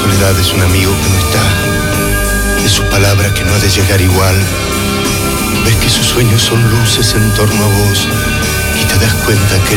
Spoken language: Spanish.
soledad es un amigo que no está, de sus palabras que no ha de llegar igual. Ves que sus sueños son luces en torno a vos y te das cuenta que